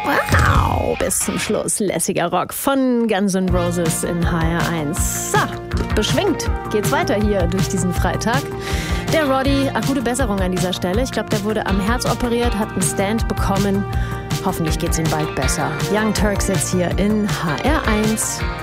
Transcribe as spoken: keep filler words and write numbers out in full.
Wow, bis zum Schluss lässiger Rock von Guns N' Roses in H R eins. So, beschwingt geht's weiter hier durch diesen Freitag. Der Roddy, ach, gute Besserung an dieser Stelle. Ich glaube, der wurde am Herz operiert, hat einen Stand bekommen. Hoffentlich geht's ihm bald besser. Young Turks jetzt hier in H R eins.